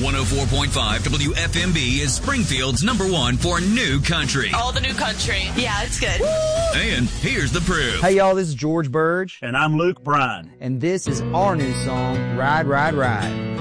104.5 WFMB is Springfield's #1 for new country. All the new country. Yeah, it's good. And here's the proof. Hey, y'all, this is George Burge. And I'm Luke Bryan. And this is our new song, Ride, Ride, Ride.